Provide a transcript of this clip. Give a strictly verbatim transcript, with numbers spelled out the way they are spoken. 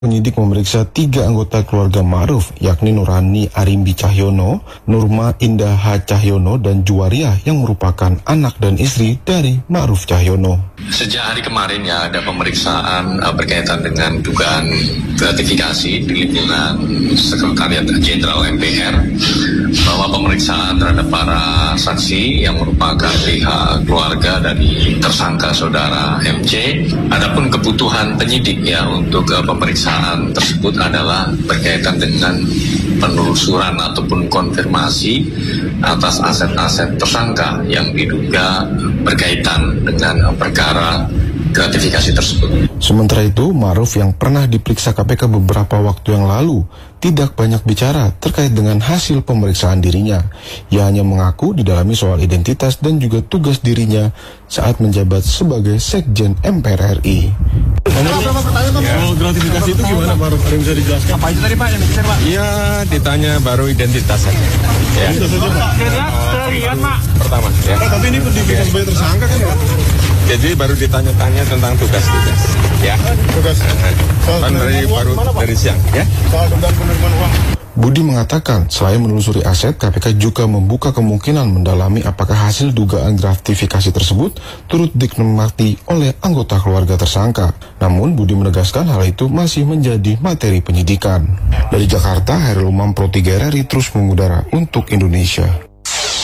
Penyidik memeriksa tiga anggota keluarga Ma'ruf, yakni Nurani Arimbi Cahyono, Nurma Indah H. Cahyono, dan Juwariah yang merupakan anak dan istri dari Ma'ruf Cahyono. Sejak hari kemarin ya ada pemeriksaan uh, berkaitan dengan dugaan gratifikasi di lingkungan Sekretariat Jenderal M P R, bahwa pemeriksaan terhadap para saksi yang merupakan pihak keluarga dari tersangka saudara M C. Adapun kebutuhan penyidik ya untuk uh, pemeriksaan tersebut adalah berkaitan dengan penelusuran ataupun konfirmasi atas aset-aset tersangka yang diduga berkaitan dengan perkara gratifikasi tersebut. Sementara itu, Ma'ruf yang pernah diperiksa K P K beberapa waktu yang lalu tidak banyak bicara terkait dengan hasil pemeriksaan dirinya. Ia hanya mengaku didalami soal identitas dan juga tugas dirinya saat menjabat sebagai Sekjen M P R R I. Kalau gratifikasi itu gimana, Pak? Ada yang bisa dijelaskan? Apa itu tadi, Pak, yang dikejar, Pak? Iya, ditanya baru identitas saja. Ya. Lihat, lihat, Pak. Pertama, ya. Pak, tapi ini pendidikan sebagai tersangka kan, Pak? Jadi baru ditanya-tanya tentang tugas-tugas. Ya. Tugas. Kan dari baru dari siang, ya. Soal dugaan penerimaan uang. Budi mengatakan, selain menelusuri aset, K P K juga membuka kemungkinan mendalami apakah hasil dugaan gratifikasi tersebut turut dinikmati oleh anggota keluarga tersangka. Namun, Budi menegaskan hal itu masih menjadi materi penyidikan. Dari Jakarta, Hairul Umam Pro tiga R R I terus mengudara untuk Indonesia.